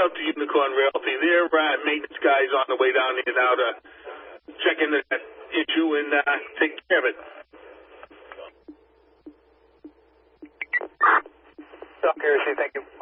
out to Unicorn Realty. Their maintenance guys on the way down here now to check into that issue and take care of it. Stop, Garrison. Thank you.